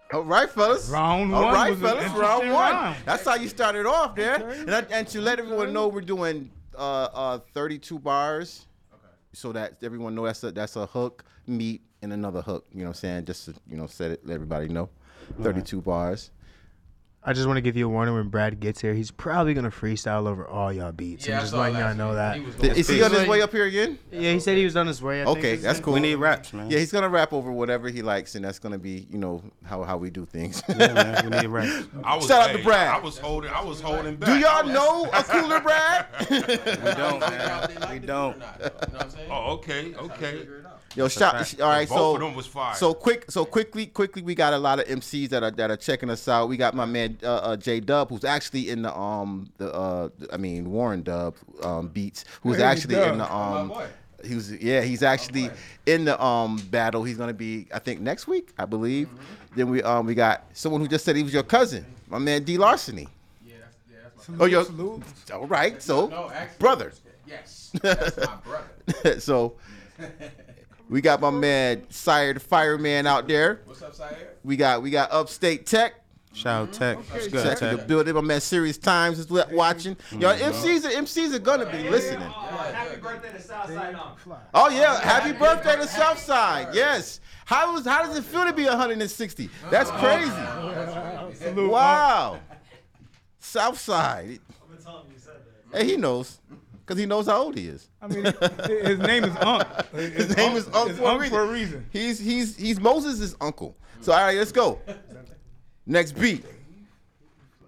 All right, fellas. Round All one right, was an fellas. interesting Round one. round. That's how you started off there. And to let everyone know, we're doing 32 bars. Okay. So that everyone know that's a hook, meat, and another hook. You know what I'm saying? Just to, set it, let everybody know. 32 bars. I just want to give you a warning when Brad gets here. He's probably going to freestyle over all y'all beats. I'm just letting y'all know that. Is he on his way up here again? Yeah, he said he was on his way. I think Okay, that's cool. We need raps, man. Yeah, he's going to rap over whatever he likes, and that's going to be, how we do things. Yeah, man. We need raps. Shout out to Brad. I was holding back. Do y'all know a cooler Brad? We don't, man. We don't. Oh, okay. Yo, shout! All right, Both of them was fire. So quickly, we got a lot of MCs that are checking us out. We got my man J Dub, who's actually in the Warren Dub beats, who's actually in the he's actually in the battle. He's gonna be, I think, next week, I believe. Mm-hmm. Then we got someone who just said he was your cousin, my man D Larceny. Yeah, that's my salute. All right, so actually, brother. Yes, that's my brother. So. We got my man Sire the Fireman out there. What's up, Sire? We got Upstate Tech. Shout out Tech. That's good, Tech in the building. My man Serious Times is watching. Y'all MCs are gonna be listening. Happy birthday to Southside on. Oh yeah, happy birthday to Southside. Yes. How does it feel to be 160? That's crazy. Wow. Southside. Hey, he knows. Because he knows how old he is. I mean, his name is Unc. His name is Unc for a reason. He's Moses' uncle. So all right, let's go. Next beat.